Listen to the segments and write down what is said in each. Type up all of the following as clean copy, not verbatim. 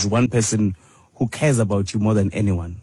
there's one person who cares about you more than anyone.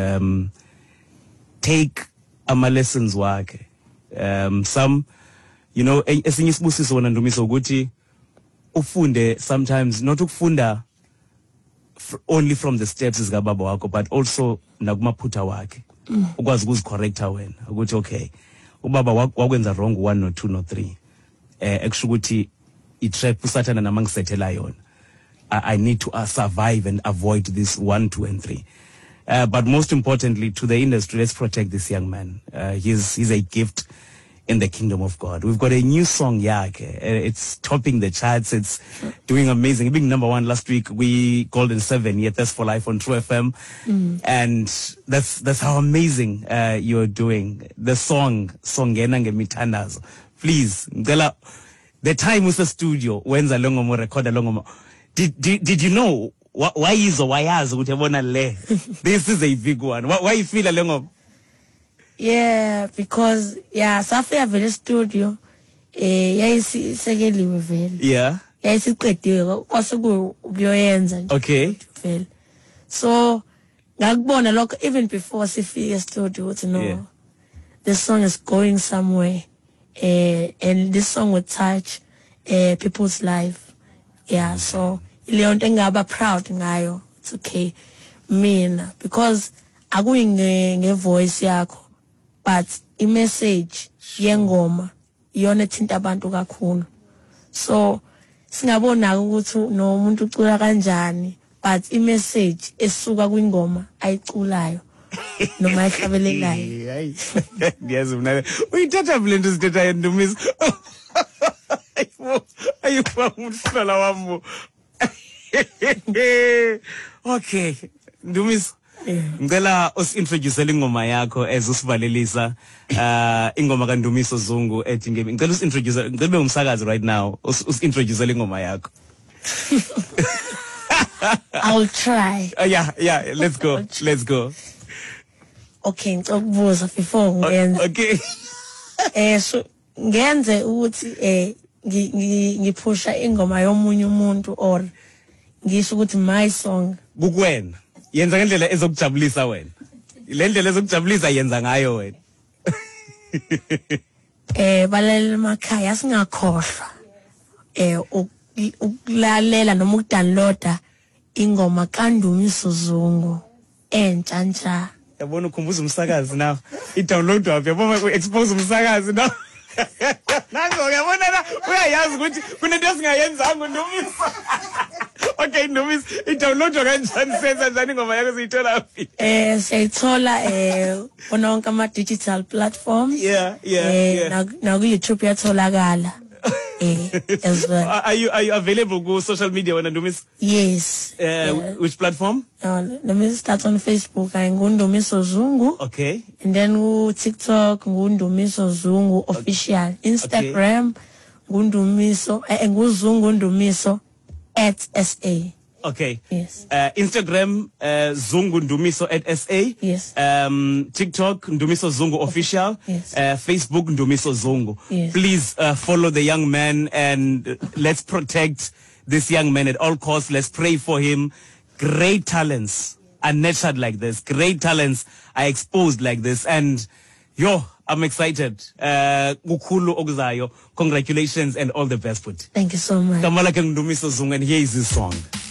Take lessons wakhe. Some, esinye isibusiso wona Ndumiso ukuthi ufunde sometimes, not ukufunda only from the steps zikababa wakho, but also nakumaphutha wakhe. Ukwazi ukuzicorrecta wena ukuthi okay, ubaba wakwenza wrong 1 no 2 no 3. Ekusho ukuthi itrap usathana namangisethela yona. I need to survive and avoid this 1, 2, and 3. But most importantly, to the industry, let's protect this young man. He's a gift in the kingdom of God. We've got a new song, it's topping the charts. It's doing amazing. Being #1 last week, we Golden 7, yet that's for life on True FM. And that's how amazing you're doing. The song Ngena Ngemithandazo. Please, the time was the studio, when's a long record a long. Did you know why is or why has this is a big one. Why you feel a long? Yeah, because Safi have a studio. Secondly we yeah. It's also go and okay. So Gagbon a lot even before Safi studio to know this song is going somewhere. And this song will touch people's life. Yeah, so Leon Ngaba proud ngayo. It's okay. Mina because I'm going a voice yako, but a message yengoma yona thinta abantu kakhulu. So singabona ukuthi no umuntu ucula kanjani, but a message esuka kwingoma ayiculayo noma ayihlabelelayo. Yes, uyithatha blend isithetha yendumiso. Ayuba umhlala wami. Okay, Ndumiso. Ngicela usintroduce ingoma yakho ezusivalelisa ingoma kaNdumiso Zungu ethi ngicela usintroduce ngicela umsakazi right now usintroduce ingoma yakho. I'll try. Yeah, let's go. Okay, ngikubuza before ngenze. Okay. So ngenze ukuthi ngiphusha ingoma yomunye umuntu or ngisho ukuthi my song kukwena yenza ngendlela ezokujabulisa wena. Le ndlela ezokujabulisa yenza ngayo wena. Balele emakhaya singakhohlwa ukulalela noma ukudownloada ingoma kaNdumiso Zungu entsha. Yabona ukhumbuza umsakazi now. I-download wapi yabona u-expose umsakazi now. Nango yabona la uyayazi ukuthi kunento esingayenzanga Ndumiso. Okay, Ndumiso, i-download kanjani senza njani ingoma yakho siyithola wapi? Siyithola bona wonke ama digital platforms. Yeah. Now YouTube yatholakala. As well. Are you available go social media when Ndumiso? Yes. Which platform? Let me start on Facebook. I'm Ndumiso Zungu. Okay. And then TikTok Ndumiso Zungu official. Instagram Ndumiso Ndumiso @SA. Okay. Yes. Instagram Zungu Ndumiso @SA. Yes. TikTok Ndumiso Zungu official. Yes. Facebook Ndumiso Zungu. Yes. Please follow the young man and let's protect this young man at all costs. Let's pray for him. Great talents are nurtured like this. Great talents are exposed like this. And I'm excited. Kukhulu okuzayo. Congratulations and all the best. Thank you so much. Kamala Ndumiso Zungu, and here is his song.